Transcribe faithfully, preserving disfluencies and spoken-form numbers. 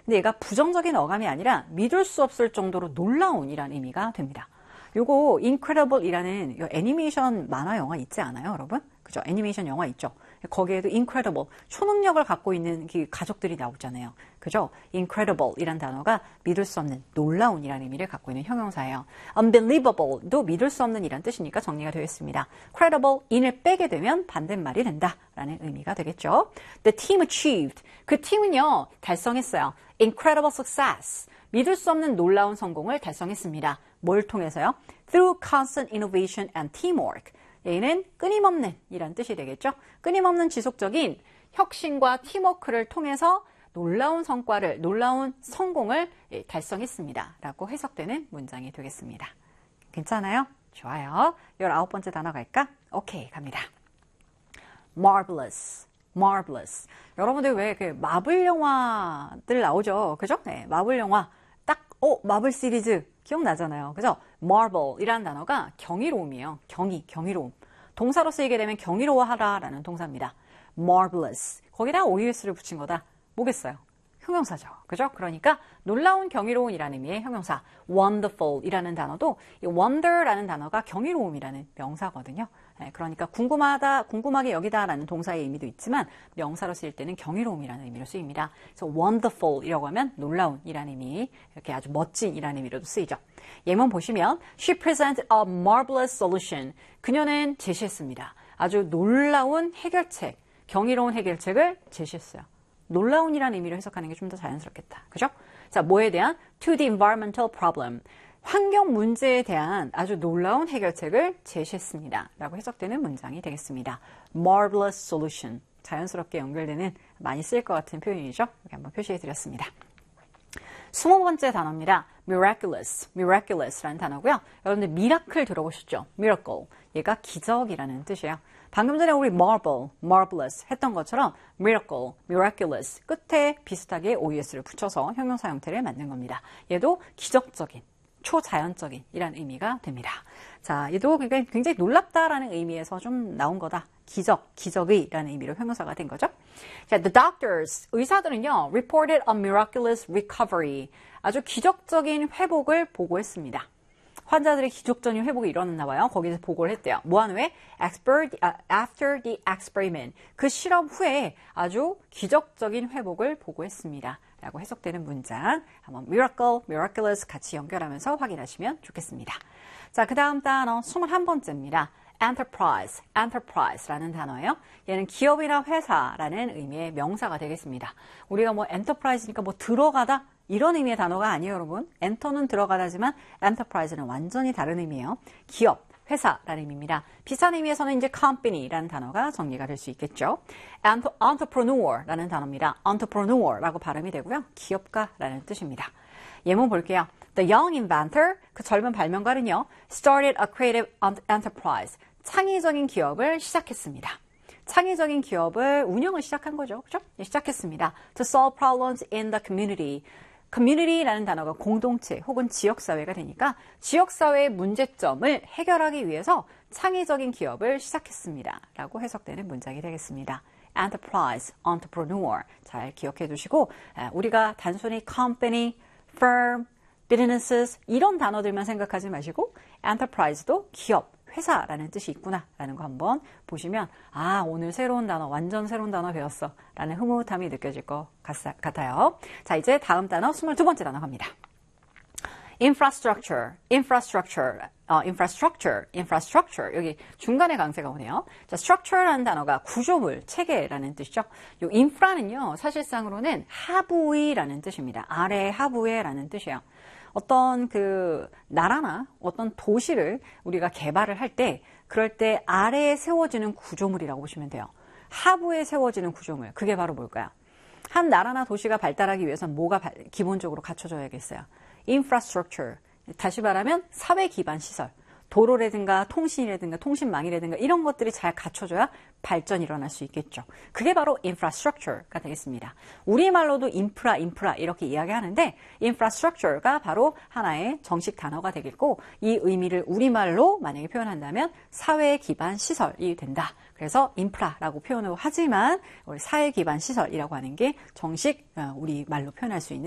근데 얘가 부정적인 어감이 아니라 믿을 수 없을 정도로 놀라운이라는 의미가 됩니다. 요거 Incredible이라는 요 애니메이션 만화 영화 있지 않아요, 여러분? 그죠? 애니메이션 영화 있죠? 거기에도 Incredible, 초능력을 갖고 있는 그 가족들이 나오잖아요. 그죠? Incredible이란 단어가 믿을 수 없는, 놀라운이라는 의미를 갖고 있는 형용사예요. Unbelievable도 믿을 수 없는 이란 뜻이니까 정리가 되겠습니다. Credible, in을 빼게 되면 반대말이 된다라는 의미가 되겠죠. The team achieved, 그 팀은요 달성했어요. Incredible success, 믿을 수 없는 놀라운 성공을 달성했습니다. 뭘 통해서요? Through constant innovation and teamwork. 얘는 끊임없는 이란 뜻이 되겠죠. 끊임없는 지속적인 혁신과 팀워크를 통해서 놀라운 성과를, 놀라운 성공을 달성했습니다. 라고 해석되는 문장이 되겠습니다. 괜찮아요? 좋아요. 열아홉 번째 단어 갈까? 오케이, 갑니다. Marvelous. Marvelous. 여러분들 왜 그 마블 영화들 나오죠? 그죠? 네, 마블 영화. 딱, 어, 마블 시리즈 기억나잖아요. 그죠? Marvel이라는 단어가 경이로움이에요. 경이, 경이로움. 동사로 쓰이게 되면 경이로워하다라는 동사입니다. Marvelous. 거기다 오유에스를 붙인 거다. 뭐겠어요? 형용사죠. 그죠? 그러니까 놀라운 경이로운이라는 의미의 형용사. Wonderful이라는 단어도 이 wonder라는 단어가 경이로움이라는 명사거든요. 네, 그러니까 궁금하다, 궁금하게 여기다라는 동사의 의미도 있지만 명사로 쓰일 때는 경이로움이라는 의미로 쓰입니다. 그래서 wonderful이라고 하면 놀라운이라는 의미, 이렇게 아주 멋진이라는 의미로도 쓰이죠. 예문 보시면 She presented a marvelous solution. 그녀는 제시했습니다. 아주 놀라운 해결책, 경이로운 해결책을 제시했어요. 놀라운이라는 의미로 해석하는 게 좀 더 자연스럽겠다. 그죠? 자, 뭐에 대한? To the environmental problem. 환경 문제에 대한 아주 놀라운 해결책을 제시했습니다. 라고 해석되는 문장이 되겠습니다. Marvelous solution. 자연스럽게 연결되는 많이 쓰일 것 같은 표현이죠. 여기 한번 표시해 드렸습니다. 스무 번째 단어입니다. miraculous, miraculous라는 단어고요. 여러분들 미라클 들어보셨죠? miracle, 얘가 기적이라는 뜻이에요. 방금 전에 우리 marvel, marvelous 했던 것처럼 miracle, miraculous 끝에 비슷하게 오유에스를 붙여서 형용사 형태를 만든 겁니다. 얘도 기적적인, 초자연적인 이란 의미가 됩니다. 자, 얘도 굉장히 놀랍다라는 의미에서 좀 나온 거다. 기적, 기적의라는 의미로 형용사가 된 거죠. 자, the doctors, 의사들은요, reported a miraculous recovery. 아주 기적적인 회복을 보고했습니다. 환자들의 기적적인 회복이 일어났나 봐요. 거기서 보고를 했대요. 뭐한 후에? After the experiment. 그 실험 후에 아주 기적적인 회복을 보고했습니다. 라고 해석되는 문장. 한번 miracle, miraculous 같이 연결하면서 확인하시면 좋겠습니다. 자, 그 다음 단어 스물한 번째입니다. enterprise, enterprise라는 단어예요. 얘는 기업이나 회사라는 의미의 명사가 되겠습니다. 우리가 뭐 enterprise니까 뭐 들어가다 이런 의미의 단어가 아니에요, 여러분. enter는 들어가다지만 enterprise는 완전히 다른 의미예요. 기업, 회사라는 의미입니다. 비슷한 의미에서는 이제 company라는 단어가 정리가 될 수 있겠죠. entrepreneur라는 단어입니다. entrepreneur라고 발음이 되고요. 기업가라는 뜻입니다. 예문 볼게요. The young inventor, 그 젊은 발명가는요, started a creative enterprise, 창의적인 기업을 시작했습니다. 창의적인 기업을 운영을 시작한 거죠. 그죠? 시작했습니다. To solve problems in the community. community라는 단어가 공동체 혹은 지역사회가 되니까 지역사회의 문제점을 해결하기 위해서 창의적인 기업을 시작했습니다. 라고 해석되는 문장이 되겠습니다. enterprise, entrepreneur 잘 기억해 두시고 우리가 단순히 company, firm, businesses 이런 단어들만 생각하지 마시고 enterprise도 기업, 회사라는 뜻이 있구나라는 거 한번 보시면 아 오늘 새로운 단어 완전 새로운 단어 배웠어 라는 흐뭇함이 느껴질 것 같아요. 자 이제 다음 단어 스물두 번째 단어 갑니다. infrastructure, infrastructure, 어, infrastructure, infrastructure 여기 중간에 강세가 오네요. 자 structure라는 단어가 구조물, 체계라는 뜻이죠. 요 infra는요 사실상으로는 하부위라는 뜻입니다. 아래 하부에라는 뜻이에요. 어떤 그 나라나 어떤 도시를 우리가 개발을 할 때 그럴 때 아래에 세워지는 구조물이라고 보시면 돼요. 하부에 세워지는 구조물. 그게 바로 뭘까요? 한 나라나 도시가 발달하기 위해서는 뭐가 발, 기본적으로 갖춰져야겠어요? infrastructure. 다시 말하면 사회 기반 시설. 도로라든가 통신이라든가 통신망이라든가 이런 것들이 잘 갖춰져야 발전이 일어날 수 있겠죠. 그게 바로 infrastructure가 되겠습니다. 우리말로도 인프라, 인프라 이렇게 이야기하는데 infrastructure가 바로 하나의 정식 단어가 되겠고 이 의미를 우리말로 만약에 표현한다면 사회 기반 시설이 된다. 그래서 인프라라고 표현을 하지만 우리 사회 기반 시설이라고 하는 게 정식 우리말로 표현할 수 있는